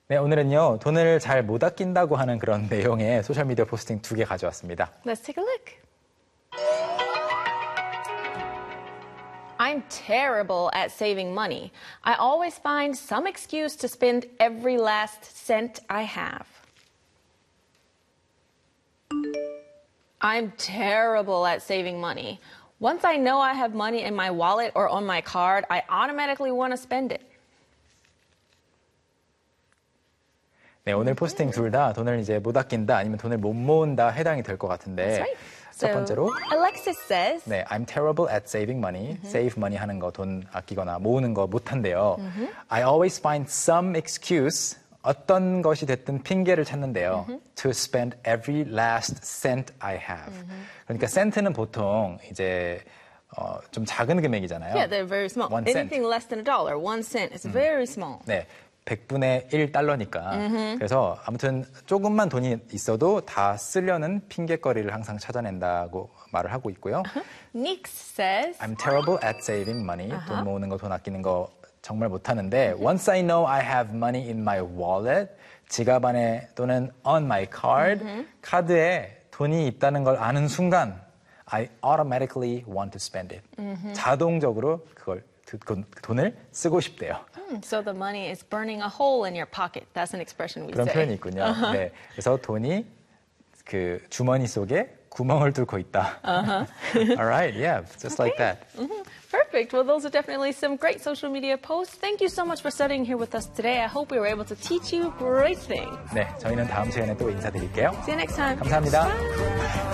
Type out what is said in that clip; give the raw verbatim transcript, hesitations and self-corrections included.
네, 오늘은요, 돈을 잘 못 아낀다고 하는 그런 내용의 소셜미디어 포스팅 두 개 가져왔습니다. Let's take a look. I'm terrible at saving money. I always find some excuse to spend every last cent I have. I'm terrible at saving money. Once I know I have money in my wallet or on my card, I automatically want to spend it. 네, 오늘 포스팅 둘 다 돈을 이제 못 아낀다 아니면 돈을 못 모은다 해당이 될 것 같은데 That's right. 첫 So, 번째로 Alexis says, 네, I'm terrible at saving money. Mm-hmm. save money 하는 거, 돈 아끼거나 모으는 거 못한대요. Mm-hmm. I always find some excuse, 어떤 것이 됐든 핑계를 찾는데요. Mm-hmm. to spend every last cent I have. Mm-hmm. 그러니까 센트는 보통 이제 어, 좀 작은 금액이잖아요. Yeah, they're very small. One Anything cent. less than a dollar, one cent is mm. very small. 네. 백분의 일 달러니까. Mm-hmm. 그래서 아무튼 조금만 돈이 있어도 다 쓰려는 핑계거리를 항상 찾아낸다고 말을 하고 있고요. Uh-huh. Nix says, I'm terrible at saving money. Uh-huh. 돈 모으는 거, 돈 아끼는 거 정말 못하는데 mm-hmm. Once I know I have money in my wallet, 지갑 안에 또는 on my card, mm-hmm. 카드에 돈이 있다는 걸 아는 순간 I automatically want to spend it. Mm-hmm. 자동적으로 그걸 돈을 쓰고 싶대요. So the money is burning a hole in your pocket. That's an expression we 그런 say. 표현이 있군요. Uh-huh. 네, 그래서 돈이 그 주머니 속에 구멍을 뚫고 있다. Uh-huh. All right, yeah, just okay. like that. Mm-hmm. Perfect. Well, those are definitely some great social media posts. Thank you so much for studying here with us today. I hope we were able to teach you great things. 네, 저희는 다음 시간에 또 인사드릴게요. See you next time. 감사합니다. Bye.